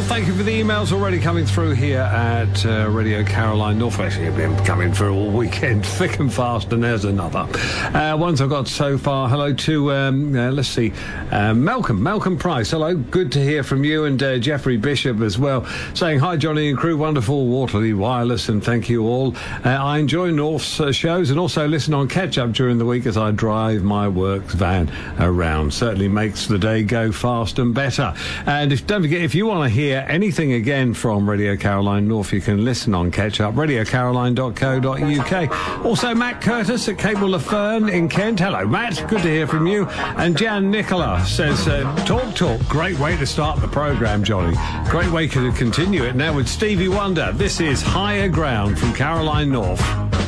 thank you for the emails already coming through here at Radio Caroline North. Actually, they've been coming through all weekend, thick and fast, and there's another. Ones I've got so far. Hello to, let's see, Malcolm Price. Hello, good to hear from you, and Jeffrey Bishop as well, saying, hi, Johnny and crew, wonderful Waterloo Wireless, and thank you all. I enjoy North's shows and also listen on catch-up during the week as I drive my work van around. Certainly makes the day go fast and better. And don't forget, if you want to hear anything again from Radio Caroline North, you can listen on catch-up, radiocaroline.co.uk. Also, Matt Curtis at Cable Laferne in Kent. Hello, Matt. Good to hear from you. And Jan Nicola says, talk. Great way to start the programme, Johnny. Great way to continue it now with Stevie Wonder. This is Higher Ground from Caroline North.